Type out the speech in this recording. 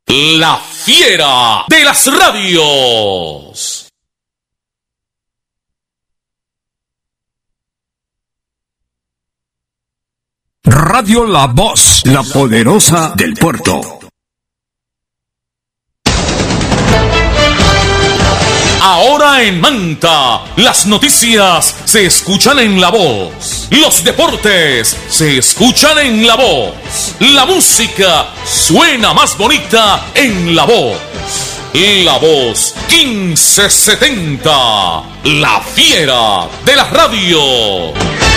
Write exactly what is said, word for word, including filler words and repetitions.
La fiera de las radios. Radio La Voz, la poderosa del puerto. Ahora en Manta, las noticias se escuchan en La Voz. Los deportes se escuchan en La Voz. La música suena más bonita en La Voz. La Voz quince setenta, la fiera de la radio.